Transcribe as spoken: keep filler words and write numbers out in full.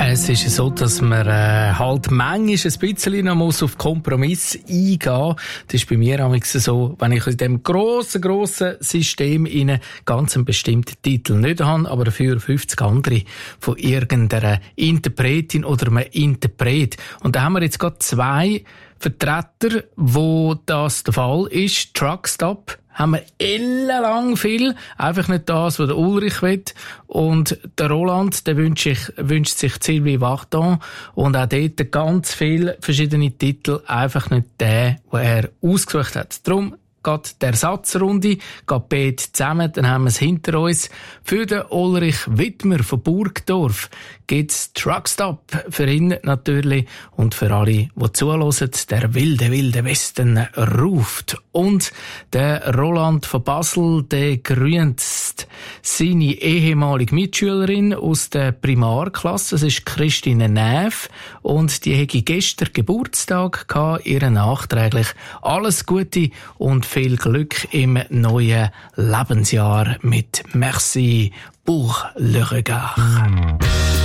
Es ist so, dass man äh, halt manchmal ein bisschen noch muss auf Kompromiss eingehen muss. Das ist bei mir auch so, wenn ich in diesem grossen, grossen System einen ganz bestimmten Titel nicht habe, aber dafür fünfzig andere von irgendeiner Interpretin oder einem Interpret. Und da haben wir jetzt gerade zwei Vertreter, wo das der Fall ist. Truckstop haben wir ellenlang viel. Einfach nicht das, was der Ulrich will. Und der Roland, der wünscht sich, wünscht sich Sylvie Vartan. Und auch dort ganz viele verschiedene Titel. Einfach nicht der, den er ausgesucht hat. Darum geht der Ersatzrunde, geht beide zusammen, dann haben wir es hinter uns. Für den Ulrich Wittmer von Burgdorf gibt's Truckstop, für ihn natürlich und für alle, die zuhören, der wilde, wilde Westen ruft. Und der Roland von Basel, der grüßt seine ehemalige Mitschülerin aus der Primarklasse, das ist Christine Näf, und die hatte gestern Geburtstag gehabt, ihr nachträglich alles Gute und viel Glück im neuen Lebensjahr mit Merci pour le regard.